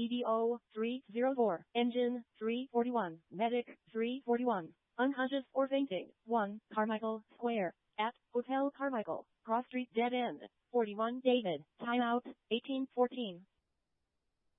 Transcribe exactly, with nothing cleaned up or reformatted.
E D O three zero four, engine three forty-one, medic three forty-one, unconscious or fainting, one, Carmichael Square, at Hotel Carmichael, Cross Street Dead End, forty-one David, timeout, eighteen fourteen.